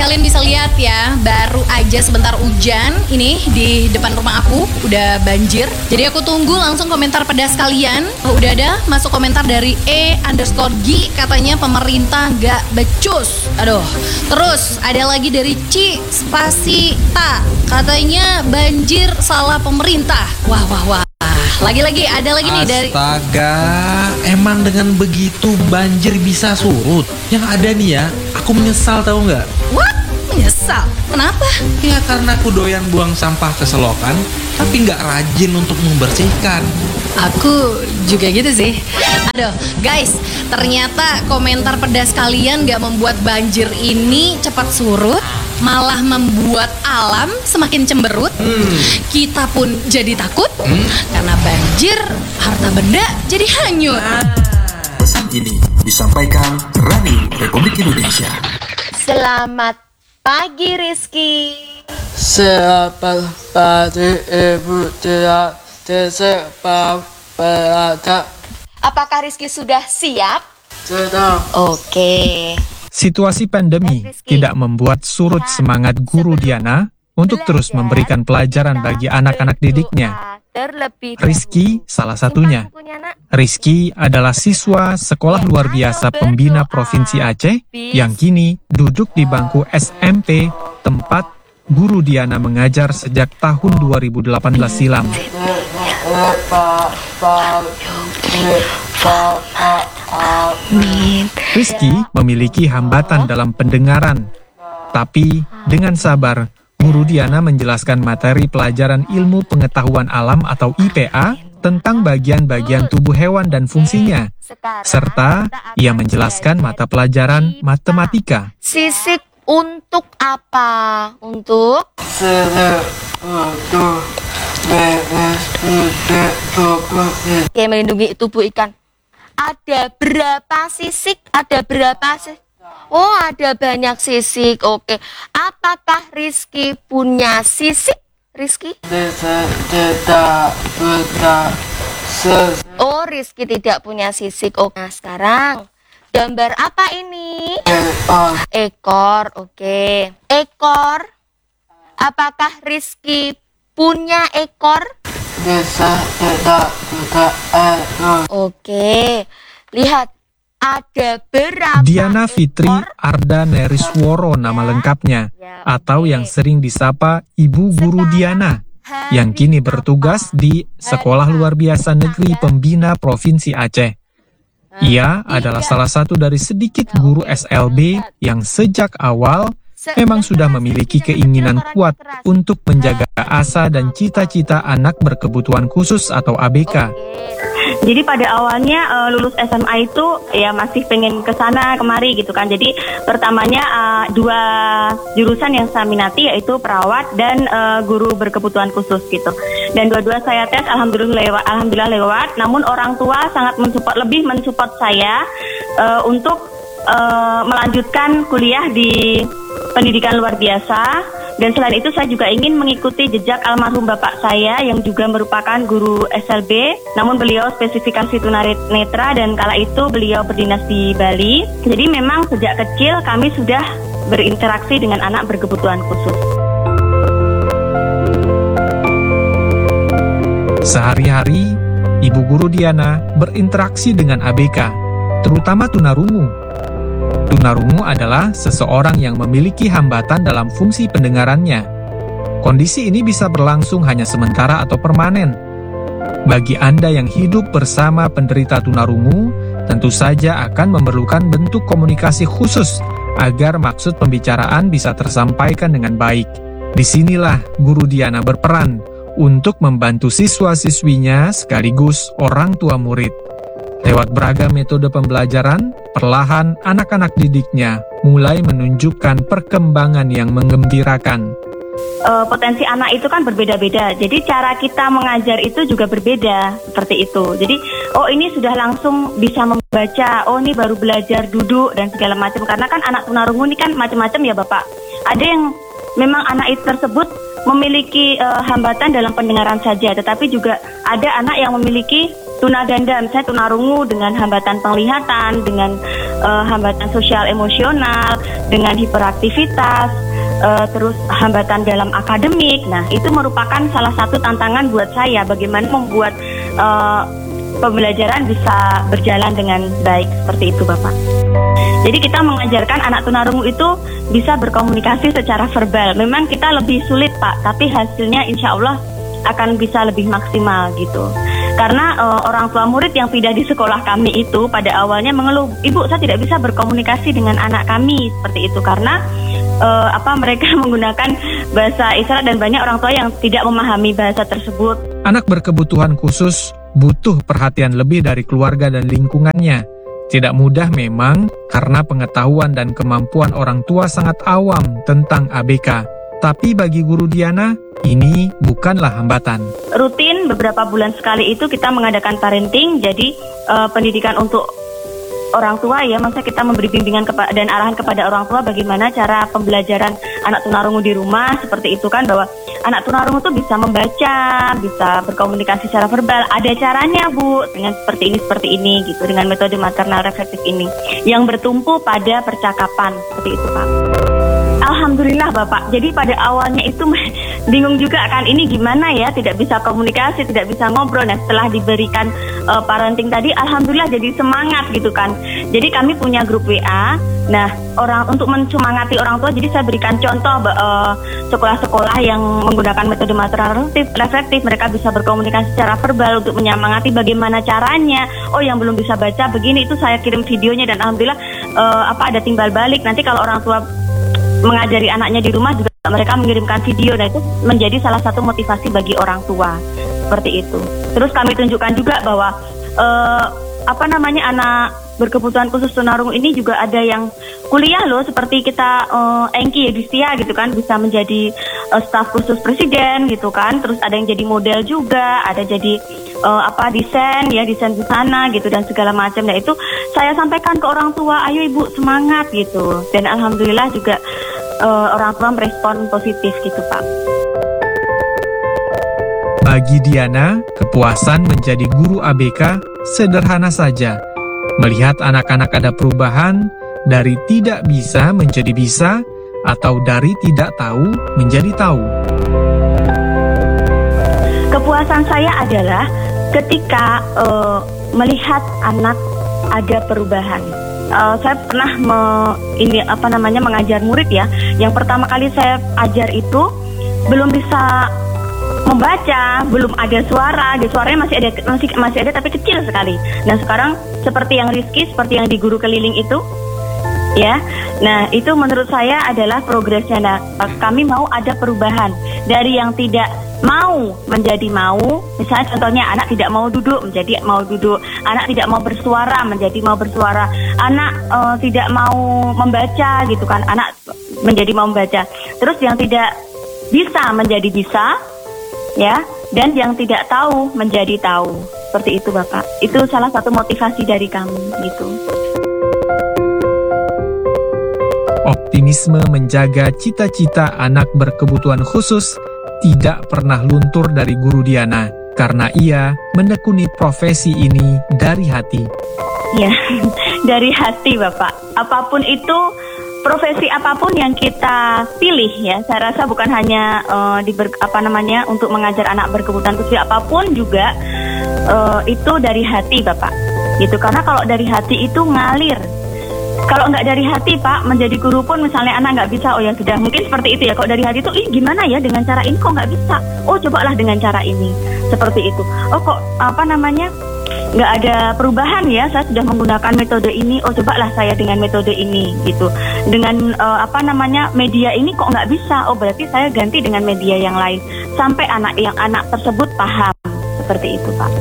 Kalian bisa lihat ya, baru aja sebentar hujan. Ini di depan rumah aku udah banjir. Jadi aku tunggu langsung komentar pedas kalian. Udah ada masuk komentar dari E_G, katanya pemerintah nggak becus. Aduh. Terus ada lagi dari Ci_Ta, katanya banjir salah pemerintah. Wah. Lagi-lagi ada lagi nih dari... Astaga, emang dengan begitu banjir bisa surut? Yang ada nih ya, aku menyesal tahu nggak? What? Menyesal? Kenapa? Ya karena aku doyan buang sampah ke selokan, tapi nggak rajin untuk membersihkan. Aku juga gitu sih. Aduh, guys, ternyata komentar pedas kalian gak membuat banjir ini cepat surut, malah membuat alam semakin cemberut. Kita pun jadi takut karena banjir, harta benda jadi hanyut. Pesan ini disampaikan Radio Republik Indonesia. Selamat pagi Rizky. Selamat pagi Ibu Tia. Apakah Rizky sudah siap? Sudah. Oke. Situasi pandemi tidak membuat surut semangat guru Diana untuk terus memberikan pelajaran bagi anak-anak didiknya. Rizky salah satunya. Rizky adalah siswa sekolah luar biasa pembina Provinsi Aceh yang kini duduk di bangku SMP tempat guru Diana mengajar sejak tahun 2018 silam. Rizky memiliki hambatan dalam pendengaran, tapi dengan sabar, guru Diana menjelaskan materi pelajaran ilmu pengetahuan alam atau IPA tentang bagian-bagian tubuh hewan dan fungsinya, serta ia menjelaskan mata pelajaran matematika. Sisik untuk apa? Untuk? Oke, melindungi tubuh ikan. Ada berapa sisik? Ada berapa sisik? Oh, ada banyak sisik. Oke. Apakah Rizky punya sisik? Rizky? Oh, Rizky tidak punya sisik. Oke. Nah, sekarang gambar apa ini? Ekor. Oke. Ekor. Apakah Rizky punya ekor? Oke. Lihat. Ada berapa Diana Fitri Arda Nerisworo nama lengkapnya, atau yang sering disapa Ibu Guru Diana, yang kini bertugas di Sekolah Luar Biasa Negeri Pembina Provinsi Aceh. Ia adalah salah satu dari sedikit guru SLB yang sejak awal memang sudah memiliki keinginan kuat untuk menjaga asa dan cita-cita anak berkebutuhan khusus atau ABK. Jadi pada awalnya lulus SMA itu ya masih pengen ke sana kemari gitu kan. Jadi pertamanya dua jurusan yang saya minati yaitu perawat dan guru berkebutuhan khusus gitu. Dan dua-dua saya tes, alhamdulillah lewat. Namun orang tua sangat lebih mensupport saya untuk melanjutkan kuliah di pendidikan luar biasa. Dan selain itu saya juga ingin mengikuti jejak almarhum bapak saya yang juga merupakan guru SLB. Namun beliau spesifikasi tunanetra dan kala itu beliau berdinas di Bali. Jadi memang sejak kecil kami sudah berinteraksi dengan anak berkebutuhan khusus. Sehari-hari, Ibu Guru Diana berinteraksi dengan ABK, terutama tunarungu. Tunarungu adalah seseorang yang memiliki hambatan dalam fungsi pendengarannya. Kondisi ini bisa berlangsung hanya sementara atau permanen. Bagi Anda yang hidup bersama penderita tunarungu, tentu saja akan memerlukan bentuk komunikasi khusus agar maksud pembicaraan bisa tersampaikan dengan baik. Disinilah Guru Diana berperan untuk membantu siswa-siswinya sekaligus orang tua murid. Lewat beragam metode pembelajaran, perlahan anak-anak didiknya mulai menunjukkan perkembangan yang menggembirakan. Potensi anak itu kan berbeda-beda, jadi cara kita mengajar itu juga berbeda, seperti itu. Jadi, oh ini sudah langsung bisa membaca, oh ini baru belajar duduk dan segala macam. Karena kan anak tunarungu ini kan macam-macam ya Bapak. Ada yang memang anak itu tersebut memiliki hambatan dalam pendengaran saja, tetapi juga ada anak yang memiliki tunaganda, misalnya tunarungu dengan hambatan penglihatan, dengan hambatan sosial emosional, dengan hiperaktivitas, terus hambatan dalam akademik. Nah, itu merupakan salah satu tantangan buat saya bagaimana membuat pembelajaran bisa berjalan dengan baik seperti itu, Bapak. Jadi kita mengajarkan anak tunarungu itu bisa berkomunikasi secara verbal. Memang kita lebih sulit, Pak, tapi hasilnya insya Allah akan bisa lebih maksimal gitu. Karena orang tua murid yang tidak di sekolah kami itu pada awalnya mengeluh, Ibu, saya tidak bisa berkomunikasi dengan anak kami seperti itu karena mereka menggunakan bahasa isyarat dan banyak orang tua yang tidak memahami bahasa tersebut. Anak berkebutuhan khusus butuh perhatian lebih dari keluarga dan lingkungannya. Tidak mudah memang karena pengetahuan dan kemampuan orang tua sangat awam tentang ABK. Tapi bagi Guru Diana, ini bukanlah hambatan. Rutin beberapa bulan sekali itu kita mengadakan parenting, jadi pendidikan untuk orang tua ya, maksudnya kita memberi bimbingan dan arahan kepada orang tua bagaimana cara pembelajaran anak tunarungu di rumah, seperti itu kan, bahwa anak tunarungu itu bisa membaca, bisa berkomunikasi secara verbal, ada caranya Bu, dengan seperti ini gitu, dengan metode maternal reflektif ini, yang bertumpu pada percakapan, seperti itu Pak. Alhamdulillah Bapak, jadi pada awalnya itu bingung juga kan, ini gimana ya, tidak bisa komunikasi, tidak bisa ngobrol. Nah setelah diberikan parenting tadi, Alhamdulillah jadi semangat gitu kan. Jadi kami punya grup WA, nah untuk mencemangati orang tua, jadi saya berikan contoh sekolah-sekolah yang menggunakan metode maternal reflektif, mereka bisa berkomunikasi secara verbal untuk menyemangati bagaimana caranya. Oh yang belum bisa baca begini, itu saya kirim videonya dan Alhamdulillah ada timbal balik. Nanti kalau orang tua mengajari anaknya di rumah juga mereka mengirimkan video, dan itu menjadi salah satu motivasi bagi orang tua seperti itu. Terus kami tunjukkan juga bahwa anak berkebutuhan khusus tunarungu ini juga ada yang kuliah loh, seperti kita Engki Yudhistia gitu kan, bisa menjadi staf khusus presiden gitu kan. Terus ada yang jadi model juga, ada jadi desain busana gitu dan segala macam. Nah itu saya sampaikan ke orang tua, ayo ibu semangat gitu, dan alhamdulillah juga orang tua merespon positif gitu Pak. Bagi Diana, kepuasan menjadi guru ABK sederhana saja. Melihat anak-anak ada perubahan dari tidak bisa menjadi bisa, atau dari tidak tahu menjadi tahu. Kepuasan saya adalah ketika melihat anak ada perubahan. Saya pernah mengajar murid ya. Yang pertama kali saya ajar itu belum bisa membaca, belum ada suara, suaranya masih ada tapi kecil sekali. Nah sekarang seperti yang Rizky, seperti yang di guru keliling itu, ya. Nah itu menurut saya adalah progresnya. Nah, kami mau ada perubahan dari yang tidak mau menjadi mau. Misalnya contohnya anak tidak mau duduk menjadi mau duduk, anak tidak mau bersuara menjadi mau bersuara, anak tidak mau membaca gitu kan, anak menjadi mau membaca. Terus yang tidak bisa menjadi bisa, ya, dan yang tidak tahu menjadi tahu. Seperti itu Bapak. Itu salah satu motivasi dari kami gitu. Optimisme menjaga cita-cita anak berkebutuhan khusus tidak pernah luntur dari Guru Diana, karena ia menekuni profesi ini dari hati. Ya, dari hati Bapak. Apapun itu, profesi apapun yang kita pilih ya, saya rasa bukan hanya untuk mengajar anak berkebutuhan khusus, apapun juga itu dari hati Bapak. Gitu, karena kalau dari hati itu ngalir. Kalau nggak dari hati Pak, menjadi guru pun misalnya anak nggak bisa, oh ya sudah, mungkin seperti itu ya. Kalau dari hati itu, gimana ya dengan cara ini kok nggak bisa? Oh cobalah dengan cara ini, seperti itu. Oh kok nggak ada perubahan ya, saya sudah menggunakan metode ini, oh cobalah saya dengan metode ini gitu. Dengan media ini kok nggak bisa, oh berarti saya ganti dengan media yang lain, sampai anak tersebut paham, seperti itu Pak.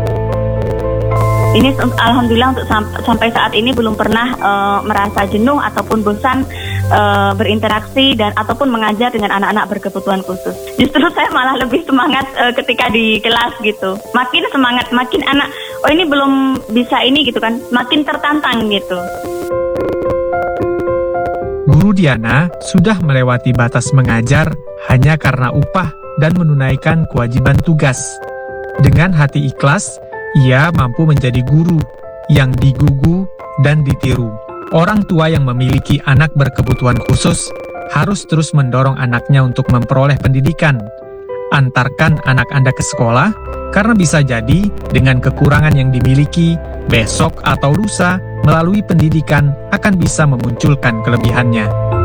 Ini alhamdulillah untuk sampai saat ini belum pernah merasa jenuh ataupun bosan berinteraksi ataupun mengajar dengan anak-anak berkebutuhan khusus. Justru saya malah lebih semangat ketika di kelas gitu. Makin semangat, makin anak, oh ini belum bisa ini gitu kan, makin tertantang gitu. Guru Diana sudah melewati batas mengajar hanya karena upah dan menunaikan kewajiban tugas. Dengan hati ikhlas, Ia mampu menjadi guru yang digugu dan ditiru. Orang tua yang memiliki anak berkebutuhan khusus harus terus mendorong anaknya untuk memperoleh pendidikan. Antarkan anak Anda ke sekolah, karena bisa jadi dengan kekurangan yang dimiliki, besok atau lusa melalui pendidikan akan bisa memunculkan kelebihannya.